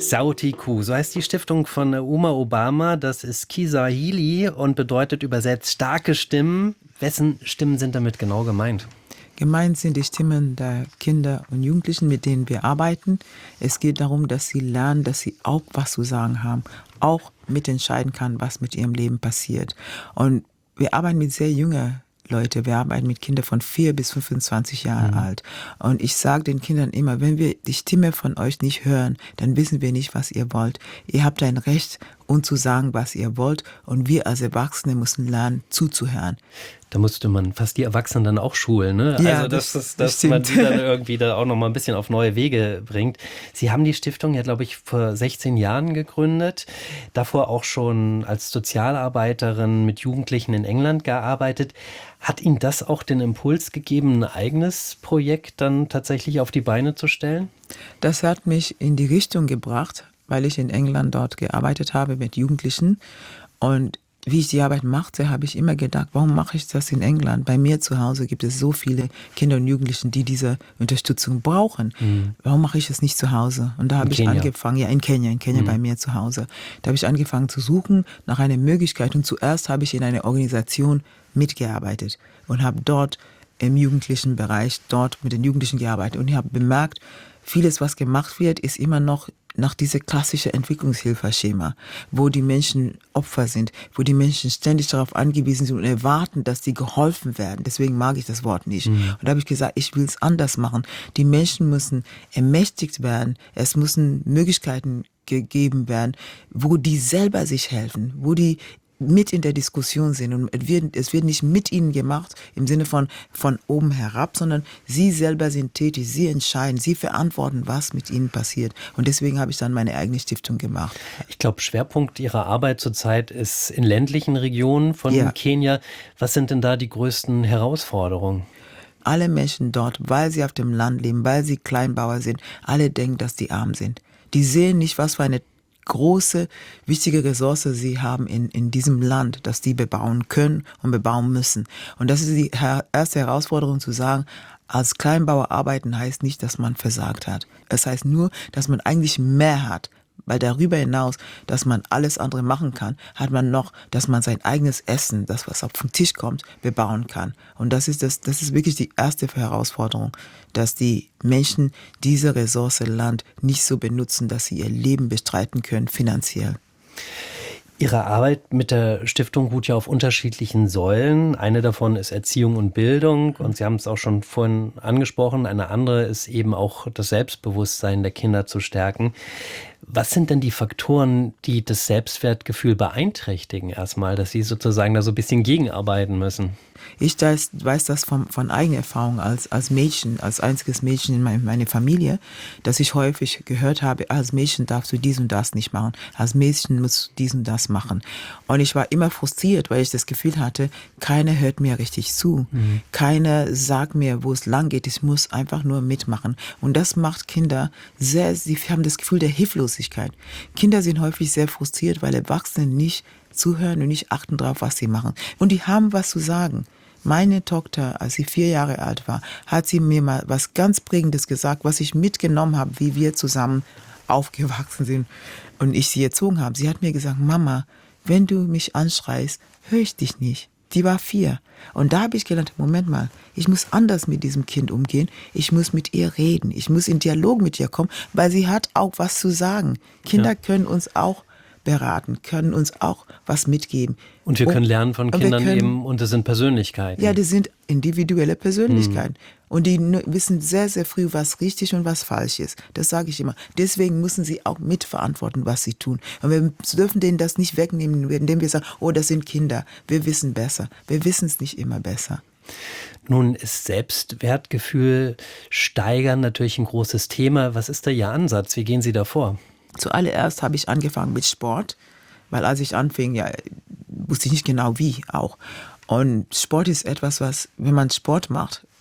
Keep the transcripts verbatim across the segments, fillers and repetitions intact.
Sauti Kuu, so heißt die Stiftung von Uma Obama. Das ist Kiswahili und bedeutet übersetzt starke Stimmen. Wessen Stimmen sind damit genau gemeint? Gemeint sind die Stimmen der Kinder und Jugendlichen, mit denen wir arbeiten. Es geht darum, dass sie lernen, dass sie auch was zu sagen haben, auch mitentscheiden kann, was mit ihrem Leben passiert. Und wir arbeiten mit sehr jungen Leute, wir arbeiten mit Kindern von vier bis fünfundzwanzig Jahre mhm. alt. Und ich sage den Kindern immer, wenn wir die Stimme von euch nicht hören, dann wissen wir nicht, was ihr wollt. Ihr habt ein Recht, uns zu sagen, was ihr wollt. Und wir als Erwachsene müssen lernen, zuzuhören. Da musste man fast die Erwachsenen dann auch schulen, ne? Ja, also das, das, das, dass man die dann irgendwie da auch noch mal ein bisschen auf neue Wege bringt. Sie haben die Stiftung ja, glaube ich, vor sechzehn Jahren gegründet. Davor auch schon als Sozialarbeiterin mit Jugendlichen in England gearbeitet. Hat Ihnen das auch den Impuls gegeben, ein eigenes Projekt dann tatsächlich auf die Beine zu stellen? Das hat mich in die Richtung gebracht, weil ich in England dort gearbeitet habe mit Jugendlichen. Und wie ich die Arbeit machte, habe ich immer gedacht, warum mache ich das in England? Bei mir zu Hause gibt es so viele Kinder und Jugendlichen, die diese Unterstützung brauchen. Mhm. Warum mache ich es nicht zu Hause? Und da habe in ich Kenia. angefangen, ja in Kenia, in Kenia mhm. bei mir zu Hause. Da habe ich angefangen zu suchen nach einer Möglichkeit. Und zuerst habe ich in einer Organisation mitgearbeitet und habe dort im jugendlichen Bereich, dort mit den Jugendlichen gearbeitet. Und ich habe bemerkt, vieles, was gemacht wird, ist immer noch nach diesem klassischen Entwicklungshilfeschema, wo die Menschen Opfer sind, wo die Menschen ständig darauf angewiesen sind und erwarten, dass sie geholfen werden. Deswegen mag ich das Wort nicht. Mhm. Und da habe ich gesagt, ich will es anders machen. Die Menschen müssen ermächtigt werden. Es müssen Möglichkeiten gegeben werden, wo die selber sich helfen, wo die mit in der Diskussion sind und es wird, es wird nicht mit ihnen gemacht im Sinne von von oben herab, sondern sie selber sind tätig, sie entscheiden, sie verantworten, was mit ihnen passiert und deswegen habe ich dann meine eigene Stiftung gemacht. Ich glaube, Schwerpunkt Ihrer Arbeit zurzeit ist in ländlichen Regionen von ja. Kenia. Was sind denn da die größten Herausforderungen? Alle Menschen dort, weil sie auf dem Land leben, weil sie Kleinbauer sind, alle denken, dass die arm sind. Die sehen nicht, was für eine große, wichtige Ressource sie haben in, in diesem Land, dass die bebauen können und bebauen müssen. Und das ist die her- erste Herausforderung zu sagen, als Kleinbauer arbeiten heißt nicht, dass man versagt hat. Es heißt nur, dass man eigentlich mehr hat. Weil darüber hinaus, dass man alles andere machen kann, hat man noch, dass man sein eigenes Essen, das was auf den Tisch kommt, bebauen kann. Und das ist das, das ist wirklich die erste Herausforderung, dass die Menschen diese Ressource Land nicht so benutzen, dass sie ihr Leben bestreiten können finanziell. Ihre Arbeit mit der Stiftung ruht ja auf unterschiedlichen Säulen. Eine davon ist Erziehung und Bildung und Sie haben es auch schon vorhin angesprochen. Eine andere ist eben auch das Selbstbewusstsein der Kinder zu stärken. Was sind denn die Faktoren, die das Selbstwertgefühl beeinträchtigen erstmal, dass Sie sozusagen da so ein bisschen gegenarbeiten müssen? Ich weiß, weiß das von, von eigener Erfahrung als, als Mädchen, als einziges Mädchen in mein, meiner Familie, dass ich häufig gehört habe, als Mädchen darfst du dies und das nicht machen, als Mädchen musst du dies und das machen. Und ich war immer frustriert, weil ich das Gefühl hatte, keiner hört mir richtig zu. Mhm. Keiner sagt mir, wo es lang geht. Ich muss einfach nur mitmachen. Und das macht Kinder sehr, sie haben das Gefühl der Hilflosigkeit. Kinder sind häufig sehr frustriert, weil Erwachsene nicht zuhören und nicht achten darauf, was sie machen. Und die haben was zu sagen. Meine Tochter, als sie vier Jahre alt war, hat sie mir mal was ganz Prägendes gesagt, was ich mitgenommen habe, wie wir zusammen aufgewachsen sind und ich sie erzogen habe. Sie hat mir gesagt, Mama, wenn du mich anschreist, höre ich dich nicht. Die war vier. Und da habe ich gelernt, Moment mal, ich muss anders mit diesem Kind umgehen. Ich muss mit ihr reden. Ich muss in Dialog mit ihr kommen, weil sie hat auch was zu sagen. Kinder ja. können uns auch beraten, können uns auch was mitgeben. Und wir können lernen von und Kindern können, eben, und das sind Persönlichkeiten. Ja, das sind individuelle Persönlichkeiten. Hm. Und die wissen sehr, sehr früh, was richtig und was falsch ist. Das sage ich immer. Deswegen müssen sie auch mitverantworten, was sie tun. Und wir dürfen denen das nicht wegnehmen, indem wir sagen, oh, das sind Kinder. Wir wissen besser. Wir wissen es nicht immer besser. Nun ist Selbstwertgefühl steigern natürlich ein großes Thema. Was ist da Ihr Ansatz? Wie gehen Sie da vor? Zuallererst habe ich angefangen mit Sport, weil als ich anfing, ja, wusste ich nicht genau wie auch. Und Sport ist etwas, was, wenn man Sport macht,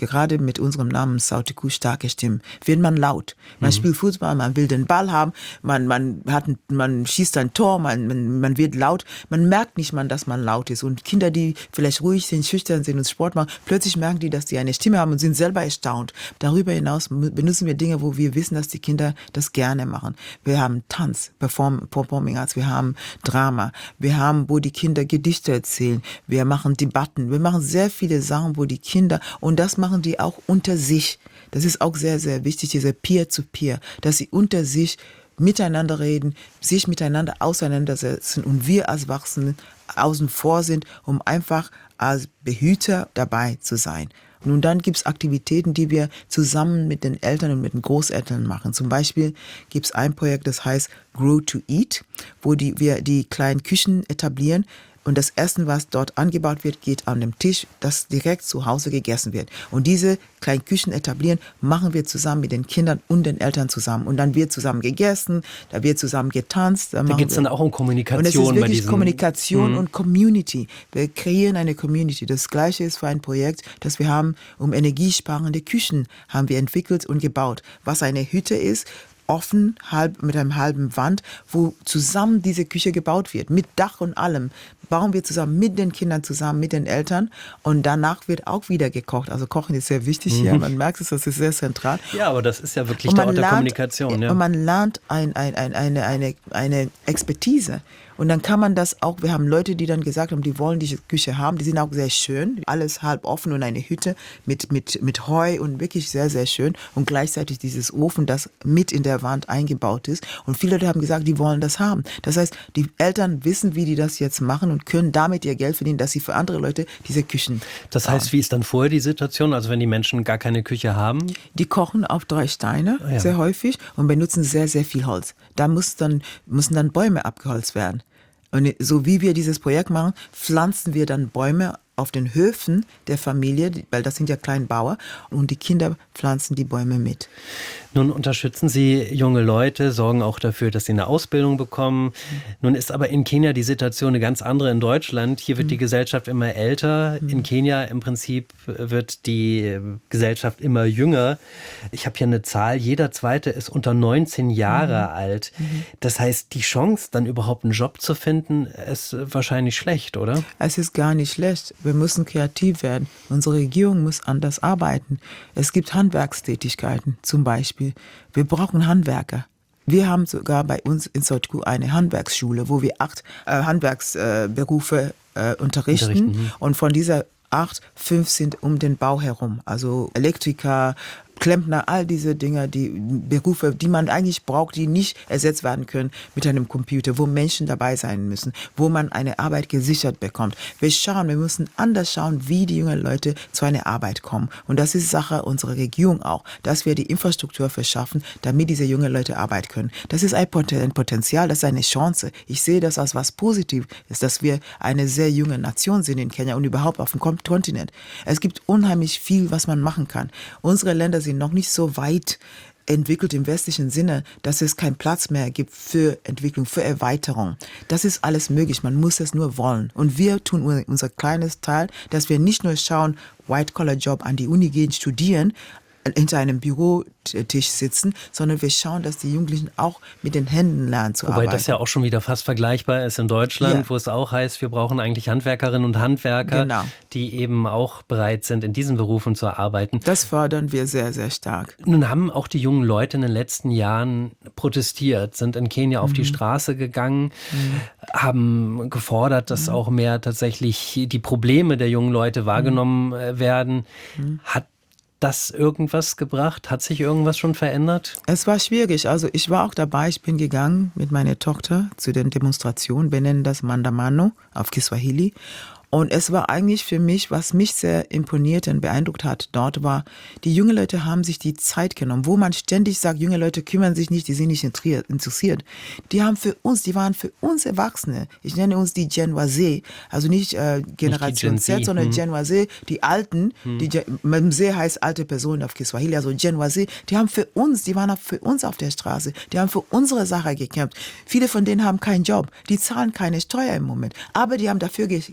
gerade mit unserem Namen Sautiku, starke Stimmen, wird man laut. Man mhm. spielt Fußball, man will den Ball haben, man, man, hat, man schießt ein Tor, man, man, man wird laut. Man merkt nicht mal, dass man laut ist. Und Kinder, die vielleicht ruhig sind, schüchtern sind und Sport machen, plötzlich merken die, dass die eine Stimme haben und sind selber erstaunt. Darüber hinaus benutzen wir Dinge, wo wir wissen, dass die Kinder das gerne machen. Wir haben Tanz, Perform, Performing Arts, wir haben Drama, wir haben, wo die Kinder Gedichte erzählen, wir machen Debatten, wir machen sehr viele Sachen, wo die Kinder, und das machen die auch unter sich. Das ist auch sehr, sehr wichtig, diese Peer-to-Peer, dass sie unter sich miteinander reden, sich miteinander auseinandersetzen und wir als Erwachsene außen vor sind, um einfach als Behüter dabei zu sein. Nun, dann gibt es Aktivitäten, die wir zusammen mit den Eltern und mit den Großeltern machen. Zum Beispiel gibt es ein Projekt, das heißt Grow to Eat, wo die, wir die kleinen Küchen etablieren. Und das Essen, was dort angebaut wird, geht an dem Tisch, das direkt zu Hause gegessen wird. Und diese kleinen Küchen etablieren, machen wir zusammen mit den Kindern und den Eltern zusammen. Und dann wird zusammen gegessen, da wird zusammen getanzt. Da, da geht es dann auch um Kommunikation. Und es ist wirklich bei diesen Kommunikation mhm. und Community. Wir kreieren eine Community. Das Gleiche ist für ein Projekt, das wir haben, um energiesparende Küchen haben wir entwickelt und gebaut. Was eine Hütte ist, offen, halb, mit einem halben Wand, wo zusammen diese Küche gebaut wird, mit Dach und allem. Bauen wir zusammen mit den Kindern zusammen, mit den Eltern, und danach wird auch wieder gekocht. Also Kochen ist sehr wichtig hier, man merkt es, das ist sehr zentral. Ja, aber das ist ja wirklich der Ort der Kommunikation. Ja. Und man lernt ein, ein, ein, eine, eine, eine Expertise. Und dann kann man das auch, wir haben Leute, die dann gesagt haben, die wollen diese Küche haben, die sind auch sehr schön, alles halb offen und eine Hütte mit, mit, mit Heu und wirklich sehr, sehr schön, und gleichzeitig dieses Ofen, das mit in der Wand eingebaut ist, und viele Leute haben gesagt, die wollen das haben. Das heißt, die Eltern wissen, wie die das jetzt machen und können damit ihr Geld verdienen, dass sie für andere Leute diese Küchen Das heißt, bauen. Wie ist dann vorher die Situation, also wenn die Menschen gar keine Küche haben? Die kochen auf drei Steine, ja. sehr häufig, und benutzen sehr, sehr viel Holz. Da muss dann, müssen dann Bäume abgeholzt werden. Und so wie wir dieses Projekt machen, pflanzen wir dann Bäume auf den Höfen der Familie, weil das sind ja Kleinbauer, und die Kinder pflanzen die Bäume mit. Nun unterstützen Sie junge Leute, sorgen auch dafür, dass sie eine Ausbildung bekommen. Mhm. Nun ist aber in Kenia die Situation eine ganz andere in Deutschland. Hier wird mhm. die Gesellschaft immer älter. Mhm. In Kenia im Prinzip wird die Gesellschaft immer jünger. Ich habe hier eine Zahl, jeder Zweite ist unter neunzehn Jahre mhm. alt. Mhm. Das heißt, die Chance, dann überhaupt einen Job zu finden, ist wahrscheinlich schlecht, oder? Es ist gar nicht schlecht. Wir müssen kreativ werden. Unsere Regierung muss anders arbeiten. Es gibt Handwerkstätigkeiten zum Beispiel. Wir brauchen Handwerker. Wir haben sogar bei uns in Sautiku eine Handwerksschule, wo wir acht äh, Handwerksberufe äh, unterrichten. unterrichten. Und von dieser acht, fünf sind um den Bau herum. Also Elektriker, Klempner, all diese Dinge, die Berufe, die man eigentlich braucht, die nicht ersetzt werden können mit einem Computer, wo Menschen dabei sein müssen, wo man eine Arbeit gesichert bekommt. Wir schauen, wir müssen anders schauen, wie die jungen Leute zu einer Arbeit kommen. Und das ist Sache unserer Regierung auch, dass wir die Infrastruktur verschaffen, damit diese jungen Leute arbeiten können. Das ist ein Potenzial, das ist eine Chance. Ich sehe das als was Positives, dass wir eine sehr junge Nation sind in Kenia und überhaupt auf dem Kontinent. Es gibt unheimlich viel, was man machen kann. Unsere Länder sind noch nicht so weit entwickelt im westlichen Sinne, dass es keinen Platz mehr gibt für Entwicklung, für Erweiterung. Das ist alles möglich, man muss es nur wollen. Und wir tun unser kleines Teil, dass wir nicht nur schauen, White-Collar-Job an die Uni gehen, studieren, hinter einem Bürotisch sitzen, sondern wir schauen, dass die Jugendlichen auch mit den Händen lernen zu Wobei arbeiten. Wobei das ja auch schon wieder fast vergleichbar ist in Deutschland, ja. wo es auch heißt, wir brauchen eigentlich Handwerkerinnen und Handwerker, genau. die eben auch bereit sind, in diesen Berufen zu arbeiten. Das fördern wir sehr, sehr stark. Nun haben auch die jungen Leute in den letzten Jahren protestiert, sind in Kenia mhm. auf die Straße gegangen, mhm. haben gefordert, dass mhm. auch mehr tatsächlich die Probleme der jungen Leute wahrgenommen mhm. werden. Mhm. Hat das irgendwas gebracht? Hat sich irgendwas schon verändert? Es war schwierig. Also ich war auch dabei. Ich bin gegangen mit meiner Tochter zu den Demonstrationen. Wir nennen das Maandamano auf Kiswahili. Und es war eigentlich für mich, was mich sehr imponiert und beeindruckt hat dort, war, die jungen Leute haben sich die Zeit genommen, wo man ständig sagt, junge Leute kümmern sich nicht, die sind nicht interessiert. Die haben für uns, die waren für uns Erwachsene. Ich nenne uns die Gen Y, also nicht äh, Generation nicht Z, sondern hm. Gen Y, die Alten, hm. die Mzee heißt alte Person auf Kiswahili, also Gen Y, die haben für uns, die waren für uns auf der Straße, die haben für unsere Sache gekämpft. Viele von denen haben keinen Job, die zahlen keine Steuer im Moment, aber die haben dafür gekämpft,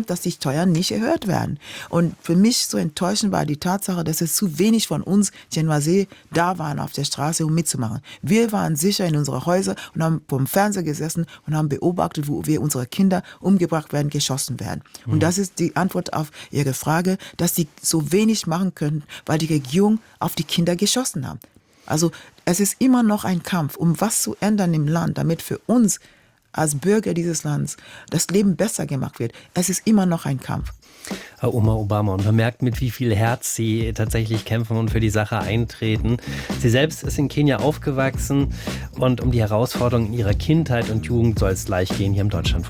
Problem, dass die Steuern nicht erhöht werden. Und für mich so enttäuschend war die Tatsache, dass es zu wenig von uns Genoisés da waren auf der Straße, um mitzumachen. Wir waren sicher in unseren Häusern und haben vom Fernseher gesessen und haben beobachtet, wo wir unsere Kinder umgebracht werden, geschossen werden. Mhm. Und das ist die Antwort auf Ihre Frage, dass sie so wenig machen können, weil die Regierung auf die Kinder geschossen haben. Also es ist immer noch ein Kampf, um was zu ändern im Land, damit für uns als Bürger dieses Landes das Leben besser gemacht wird. Es ist immer noch ein Kampf. Herr Oma Obama, und man merkt, mit wie viel Herz Sie tatsächlich kämpfen und für die Sache eintreten. Sie selbst ist in Kenia aufgewachsen und um die Herausforderungen ihrer Kindheit und Jugend soll es gleich gehen hier im Deutschlandfunk.